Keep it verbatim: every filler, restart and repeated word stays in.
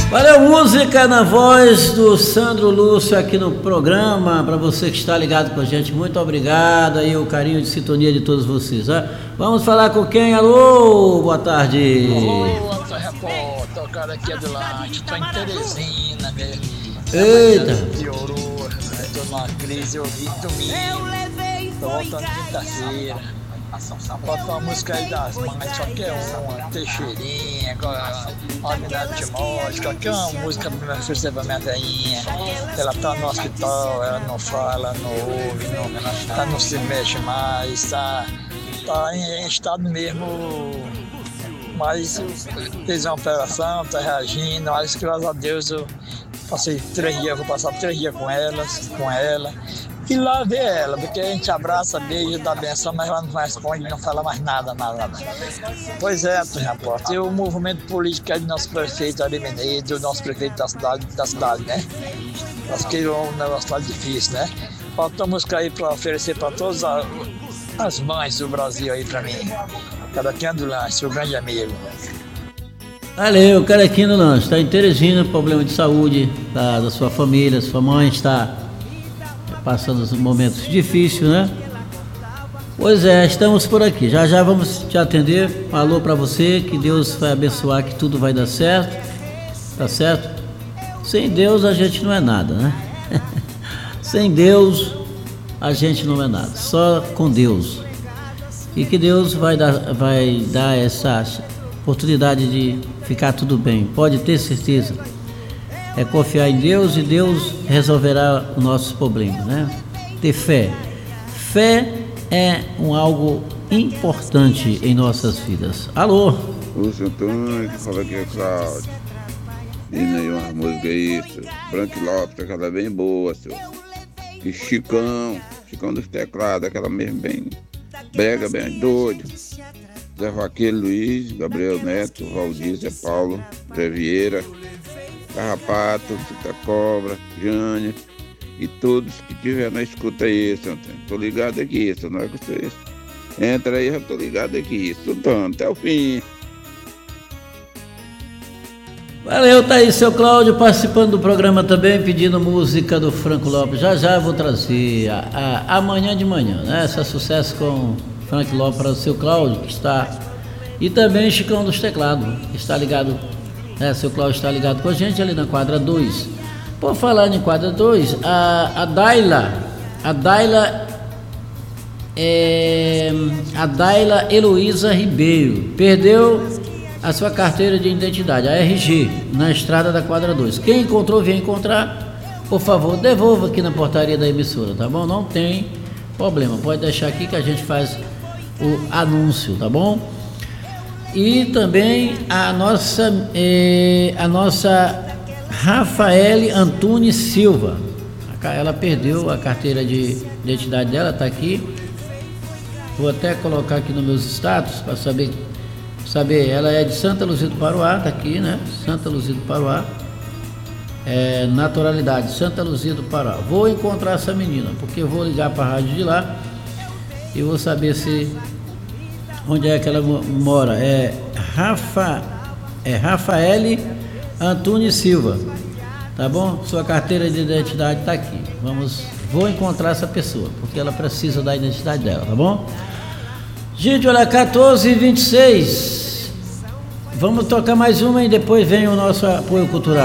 Valeu, música na voz do Sandro Lúcio aqui no programa, para você que está ligado com a gente, muito obrigado aí, o carinho de sintonia de todos vocês, né? Vamos falar com quem? Alô, boa tarde. Alô, Antônio Repórter, o cara aqui é do Lante, tô em Teresina, velho. Eita. Piorou, tô numa crise, eu vi domingo, tô voltando quinta-feira. Bota uma música aí das mães, qualquer uma, Teixeirinha, Almirante Timóteo, qualquer uma música pra me oferecer pra minha velhinha. Ela tá no hospital, ela não fala, não ouve, não, ela não se mexe mais, tá, tá em, em estado mesmo, mas fez uma operação, tá reagindo, mas graças a Deus eu passei três dias, vou passar três dias com elas, com ela. E lá ver ela, porque a gente abraça, beija, dá benção, mas ela não responde, não fala mais nada, nada, nada. Pois é, Antônio Repórter, e o movimento político é do nosso prefeito Ari Menedo, do nosso prefeito da cidade, da cidade, né? Acho que é um negócio lá difícil, né? Falta uma música aí para oferecer para todas as mães do Brasil aí para mim. Caraquinho do Lanche, seu grande amigo. Valeu, Caraquinho do Lanche, está em Teresina, problema de saúde da, da sua família, sua mãe está passando os momentos difíceis, né? Pois é, estamos por aqui. Já já vamos te atender. Um alô para você, que Deus vai abençoar, que tudo vai dar certo. Tá certo? Sem Deus a gente não é nada, né? Sem Deus a gente não é nada. Só com Deus. E que Deus vai dar, vai dar essa oportunidade de ficar tudo bem. Pode ter certeza. É confiar em Deus e Deus resolverá os nossos problemas, né? Ter fé. Fé é um algo importante em nossas vidas. Alô? Lúcio Antônio, que fala aqui é Cláudio. E aí uma música aí, seu. Branco Lopes, aquela bem boa, seu. E Chicão, Chicão dos teclados, aquela mesmo bem brega, bem doido. Zé Vaqueiro Luiz, Gabriel Neto, Valdir, Zé Paulo, Zé Vieira, Carrapato, Cita Cobra, Jânia e todos que tiver na escuta aí, seu Antônio. Tô ligado aqui, isso não é com vocês. Entra aí, já tô ligado aqui, estudando até o fim. Valeu, tá aí seu Cláudio participando do programa também, pedindo música do Franco Lopes. Já já vou trazer a, a, amanhã de manhã, né? Esse é sucesso com Franco Lopes para o seu Cláudio, que está. E também Chicão dos Teclados, que está ligado. É, seu Cláudio está ligado com a gente ali na quadra dois. Por falar em quadra dois, a, a Daila, a Daila, é, a Daila Heloísa Ribeiro, perdeu a sua carteira de identidade, a R G, na estrada da quadra dois. Quem encontrou, vem encontrar, por favor, devolva aqui na portaria da emissora, tá bom? Não tem problema, pode deixar aqui que a gente faz o anúncio, tá bom? E também a nossa, eh, a nossa Rafaele Antunes Silva. Ela perdeu a carteira de identidade dela, está aqui. Vou até colocar aqui nos meus status para saber, saber. Ela é de Santa Luzia do Paruá, está aqui, né? Santa Luzia do Paruá. É, naturalidade, Santa Luzia do Paruá. Vou encontrar essa menina, porque eu vou ligar para a rádio de lá e vou saber se... Onde é que ela mora? É Rafa, é Rafaele Antunes Silva, tá bom? Sua carteira de identidade está aqui. Vamos, vou encontrar essa pessoa, porque ela precisa da identidade dela, tá bom? Gente, olha, quatorze e vinte e seis. Vamos tocar mais uma e depois vem o nosso apoio cultural.